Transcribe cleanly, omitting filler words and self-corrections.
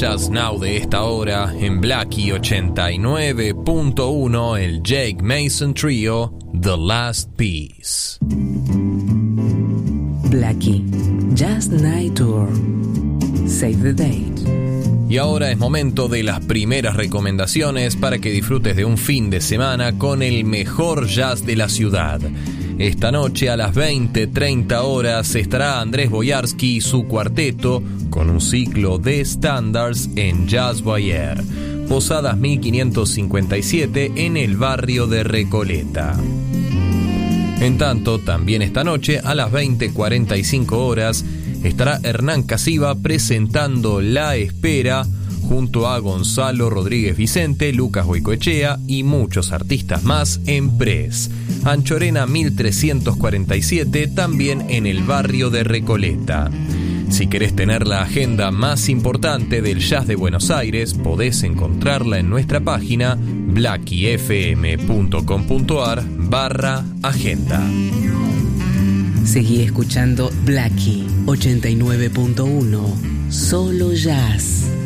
Jazz Now de esta hora en Blackie 89.1, el Jake Mason Trio, The Last Piece. Blackie Jazz Night Tour. Save the date. Y ahora es momento de las primeras recomendaciones para que disfrutes de un fin de semana con el mejor jazz de la ciudad. Esta noche a las 20:30 horas estará Andrés Boyarsky y su cuarteto con un ciclo de estándares en Jazz Boyer, Posadas 1557 en el barrio de Recoleta. En tanto, también esta noche a las 20:45 horas estará Hernán Casiva presentando La Espera junto a Gonzalo Rodríguez Vicente, Lucas Goicoechea y muchos artistas más en Pres, Anchorena 1347, también en el barrio de Recoleta. Si querés tener la agenda más importante del jazz de Buenos Aires, podés encontrarla en nuestra página blackiefm.com.ar/agenda. Seguí escuchando Blackie 89.1, solo jazz.